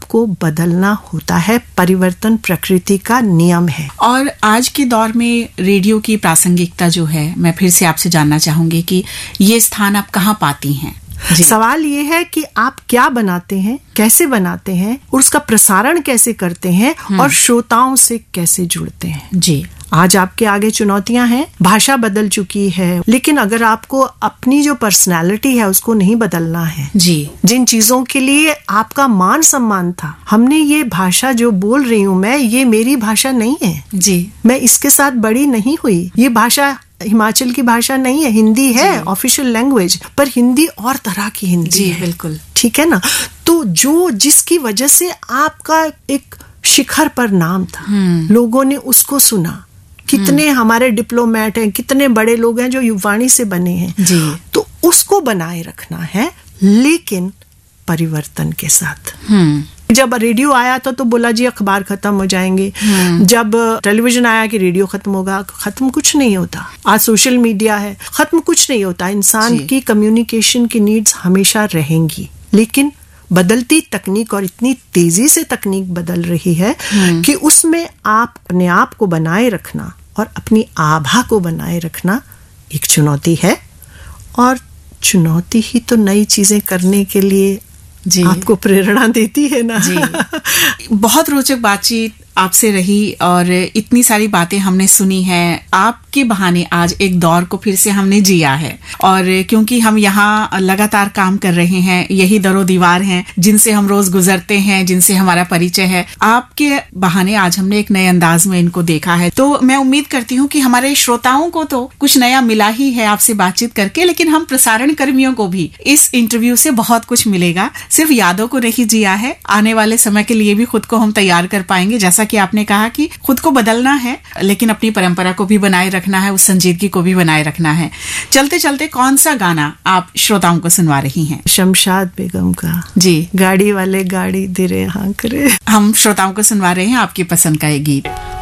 आपको बदलना होता है। परिवर्तन प्रकृति का नियम है। और आज के दौर में रेडियो की प्रासंगिकता जो है, मैं फिर से आपसे जानना चाहूंगी कि ये स्थान आप कहाँ पाती हैं? सवाल ये है कि आप क्या बनाते हैं, कैसे बनाते हैं और उसका प्रसारण कैसे करते हैं और श्रोताओं से कैसे जुड़ते हैं। जी, आज आपके आगे चुनौतियां हैं। भाषा बदल चुकी है, लेकिन अगर आपको अपनी जो पर्सनालिटी है उसको नहीं बदलना है, जी, जिन चीजों के लिए आपका मान सम्मान था, हमने ये भाषा जो बोल रही हूँ मैं, ये मेरी भाषा नहीं है। जी, मैं इसके साथ बड़ी नहीं हुई। ये भाषा हिमाचल की भाषा नहीं है, हिंदी है ऑफिशियल लैंग्वेज, पर हिंदी और तरह की हिंदी है। बिल्कुल ठीक है ना। तो जो जिसकी वजह से आपका एक शिखर पर नाम था, लोगों ने उसको सुना। कितने हमारे डिप्लोमेट हैं, कितने बड़े लोग हैं जो युवाणी से बने हैं। जी, तो उसको बनाए रखना है, लेकिन परिवर्तन के साथ। जब रेडियो आया था तो बोला जी अखबार खत्म हो जाएंगे। जब टेलीविजन आया कि रेडियो खत्म होगा, खत्म कुछ नहीं होता। आज सोशल मीडिया है, खत्म कुछ नहीं होता। इंसान की कम्युनिकेशन की नीड्स हमेशा रहेंगी, लेकिन बदलती तकनीक और इतनी तेजी से तकनीक बदल रही है कि उसमें आप अपने आप को बनाए रखना और अपनी आभा को बनाए रखना एक चुनौती है। और चुनौती ही तो नई चीजें करने के लिए जी आपको प्रेरणा देती है ना। जी, बहुत रोचक बातचीत आपसे रही और इतनी सारी बातें हमने सुनी हैं। आपके बहाने आज एक दौर को फिर से हमने जिया है, और क्योंकि हम यहाँ लगातार काम कर रहे हैं, यही दरो दीवार हैं जिनसे हम रोज गुजरते हैं, जिनसे हमारा परिचय है। आपके बहाने आज हमने एक नए अंदाज में इनको देखा है। तो मैं उम्मीद करती हूँ कि हमारे श्रोताओं को तो कुछ नया मिला ही है आपसे बातचीत करके, लेकिन हम प्रसारण कर्मियों को भी इस इंटरव्यू से बहुत कुछ मिलेगा। सिर्फ यादों को नहीं जिया है, आने वाले समय के लिए भी खुद को हम तैयार कर पाएंगे। जैसा कि आपने कहा कि खुद को बदलना है, लेकिन अपनी परंपरा को भी बनाए रखना है, उस संजीदगी को भी बनाए रखना है। चलते चलते कौन सा गाना आप श्रोताओं को सुनवा रही हैं? शमशाद बेगम का जी, गाड़ी वाले गाड़ी धीरे हाँक रे। हम श्रोताओं को सुनवा रहे हैं आपकी पसंद का ये गीत।